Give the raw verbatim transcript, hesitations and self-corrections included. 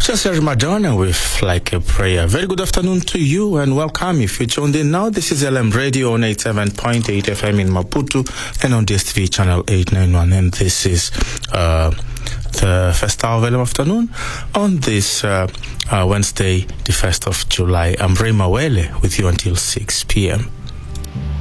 Just heard Madonna with Like a Prayer. Very good afternoon to you and welcome. If you tuned in now, this is L M Radio on eighty-seven point eight F M in Maputo and on D S T V channel eight ninety-one. And this is uh, the first hour of L M afternoon on this uh, uh, Wednesday, the first of July. I'm Ray Mawele with you until six p.m.